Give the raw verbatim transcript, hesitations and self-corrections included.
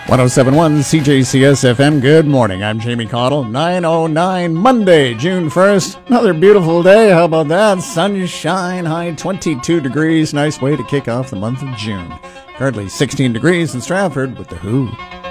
one oh seven point one C J C S F M. Good morning. I'm Jamie Cottle. nine oh nine, Monday, June first. Another beautiful day. How about that? Sunshine, high twenty-two degrees. Nice way to kick off the month of June. Currently sixteen degrees in Stratford with the Who.